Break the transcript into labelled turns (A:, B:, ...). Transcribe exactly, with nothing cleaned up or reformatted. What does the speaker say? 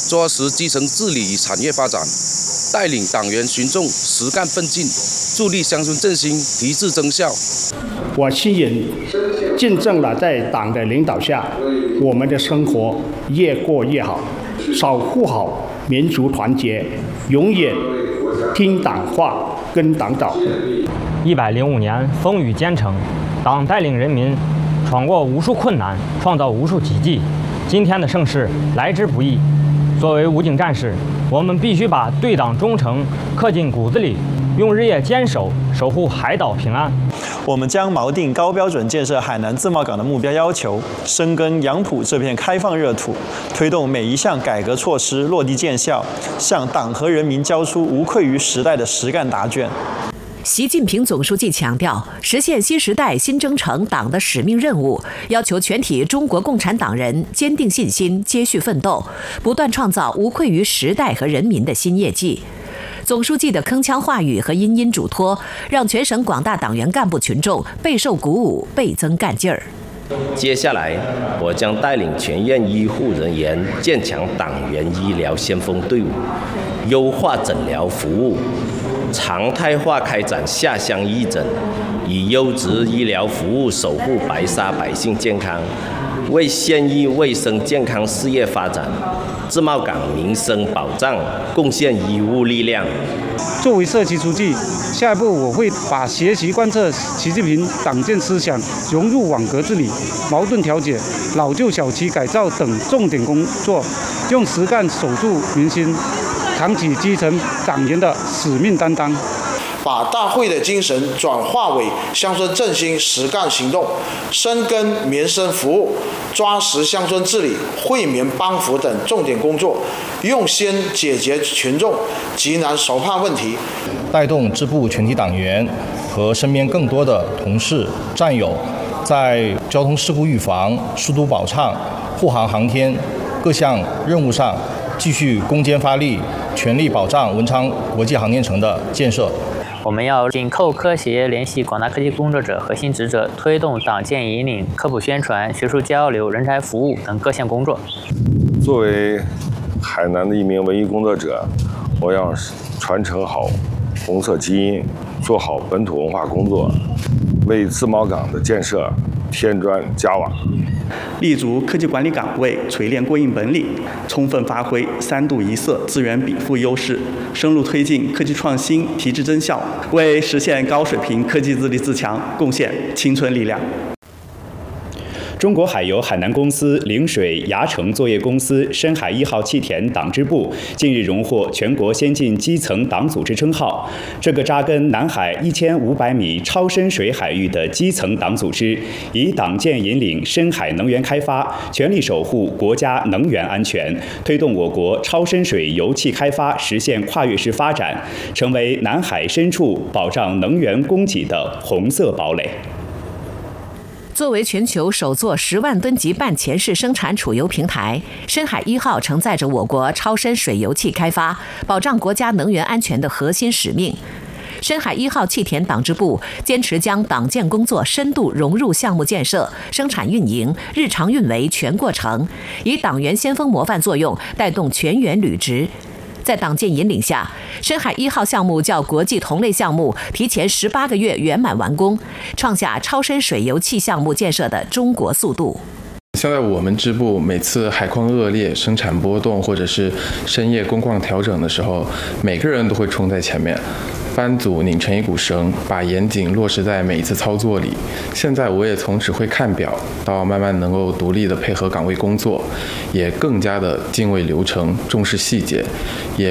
A: 抓实基层治理与产业发展，带领党员群众实干奋进，助力乡村振兴，提质增效。
B: 我亲眼见证了在党的领导下，我们的生活越过越好，守护好民族团结，永远听党话，跟党走。
C: 一百零五年风雨兼程，党带领人民闯过无数困难，创造无数奇迹。今天的盛世来之不易，作为武警战士，我们必须把对党忠诚刻进骨子里，用日夜坚守，守护海岛平安。
D: 我们将锚定高标准建设海南自贸港的目标要求，深耕杨浦这片开放热土，推动每一项改革措施落地见效，向党和人民交出无愧于时代的实干答卷。
E: 习近平总书记强调，实现新时代新征程党的使命任务，要求全体中国共产党人坚定信心，接续奋斗，不断创造无愧于时代和人民的新业绩。总书记的铿锵话语和殷殷嘱托，让全省广大党员干部群众备受鼓舞，倍增干劲儿。
F: 接下来，我将带领全院医护人员建强党员医疗先锋队伍，优化诊疗服务，常态化开展下乡义诊，以优质医疗服务守护白沙百姓健康，为县域卫生健康事业发展、自贸港民生保障贡献医务力量。
G: 作为社区书记，下一步我会把学习贯彻习近平党建思想融入网格治理、矛盾调解、老旧小区改造等重点工作，用实干守住民心，扛起基层党员的使命担当，
H: 把大会的精神转化为乡村振兴实干行动，深耕民生服务，抓实乡村治理、惠民帮扶等重点工作，用心解决群众急难愁盼问题，
I: 带动支部全体党员和身边更多的同事战友，在交通事故预防、疏堵保畅、护航航天各项任务上继续攻坚发力，全力保障文昌国际航天城的建设。
J: 我们要紧扣科协联系广大科技工作者、核心职责，推动党建引领、科普宣传、学术交流、人才服务等各项工作。
K: 作为海南的一名文艺工作者，我要传承好红色基因，做好本土文化工作，为自贸港的建设添砖加瓦，
L: 立足科技管理岗位，锤炼过硬本领，充分发挥三度一色资源禀赋优势，深入推进科技创新，提质增效，为实现高水平科技自立自强贡献青春力量。
M: 中国海油海南公司陵水崖城作业公司深海一号气田党支部近日荣获全国先进基层党组织称号。这个扎根南海一千五百米超深水海域的基层党组织，以党建引领深海能源开发，全力守护国家能源安全，推动我国超深水油气开发实现跨越式发展，成为南海深处保障能源供给的红色堡垒。
E: 作为全球首座十万吨级半潜式生产储油平台，深海一号承载着我国超深水油气开发、保障国家能源安全的核心使命。深海一号气田党支部坚持将党建工作深度融入项目建设、生产运营、日常运维全过程，以党员先锋模范作用带动全员履职。在党建引领下，深海一号项目较国际同类项目提前十八个月圆满完工，创下超深水油气项目建设的中国速度。
N: 像在我们支部，每次海况恶劣、生产波动或者是深夜工况调整的时候，每个人都会冲在前面，班组拧成一股绳，把严谨落实在每一次操作里。现在我也从只会看表到慢慢能够独立的配合岗位工作，也更加的敬畏流程、重视细节，也